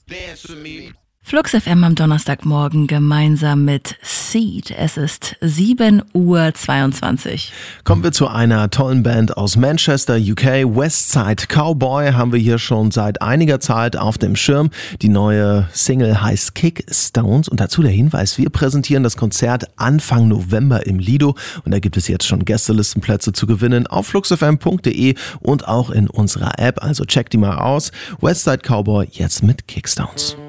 Flux FM am Donnerstagmorgen gemeinsam mit Seed. Es ist 7:22 Uhr. Kommen wir zu einer tollen Band aus Manchester, UK. Westside Cowboy haben wir hier schon seit einiger Zeit auf dem Schirm. Die neue Single heißt Kickstones und dazu der Hinweis, wir präsentieren das Konzert Anfang November im Lido und da gibt es jetzt schon Gästelistenplätze zu gewinnen auf fluxfm.de und auch in unserer App, also check die mal aus. Westside Cowboy jetzt mit Kickstones.